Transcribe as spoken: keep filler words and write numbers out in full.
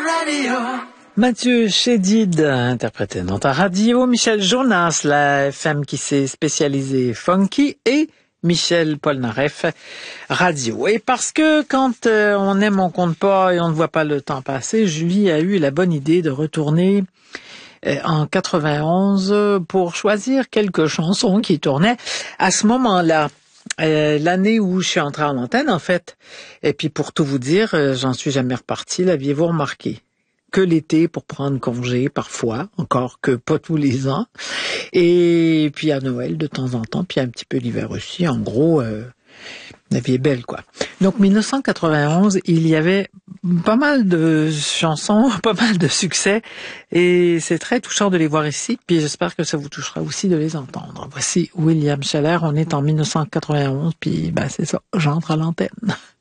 Mathieu Chédid interprétait dans ta radio, Michel Jonas, la F M qui s'est spécialisée funky, et Michel Polnareff, radio. Et parce que quand euh, on aime, on compte pas et on ne voit pas le temps passer, Julie a eu la bonne idée de retourner euh, en quatre-vingt-onze pour choisir quelques chansons qui tournaient à ce moment-là. Euh, l'année où je suis entrée en antenne, en fait. Et puis, pour tout vous dire, euh, j'en suis jamais repartie, l'aviez-vous remarqué? Que l'été pour prendre congé, parfois, encore que pas tous les ans. Et puis à Noël, de temps en temps, puis un petit peu l'hiver aussi. En gros, euh, la vie est belle, quoi. Donc, dix-neuf cent quatre-vingt-onze, il y avait pas mal de chansons, pas mal de succès, et c'est très touchant de les voir ici, puis j'espère que ça vous touchera aussi de les entendre. Voici William Scheller, on est en dix-neuf cent quatre-vingt-onze, puis ben c'est ça, j'entre à l'antenne.